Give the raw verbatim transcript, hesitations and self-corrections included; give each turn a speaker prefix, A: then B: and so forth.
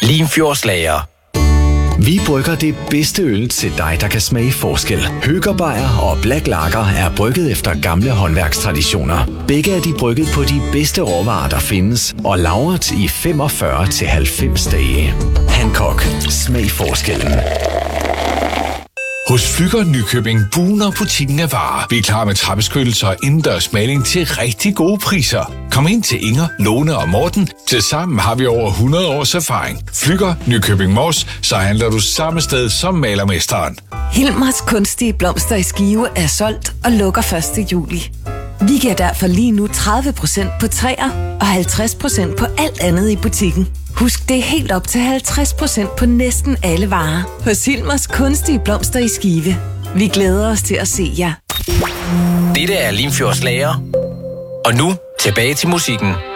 A: Limfjordslager.
B: Vi brygger det bedste øl til dig, der kan smage forskel. Høger Beyer og Black Lager er brygget efter gamle håndværkstraditioner. Begge er de brygget på de bedste råvarer, der findes, og lagret i femogfyrre til halvfems dage. Hancock. Smag forskellen.
C: Hos Flügger Nykøbing buner butikken af varer. Vi er klar med trappeskyttelser og indendørs maling til rigtig gode priser. Kom ind til Inger, Lone og Morten. Tilsammen har vi over hundrede års erfaring. Flügger Nykøbing Mors, så handler du samme sted som malermesteren.
D: Hilmers kunstige blomster i Skive er solgt og lukker første juli. Vi giver derfor lige nu tredive procent på træer og halvtreds procent på alt andet i butikken. Husk, det er helt op til halvtreds procent på næsten alle varer hos Hilmers kunstige blomster i Skive. Vi glæder os til at se jer.
A: Dette er Limfjordslager. Og nu tilbage til musikken.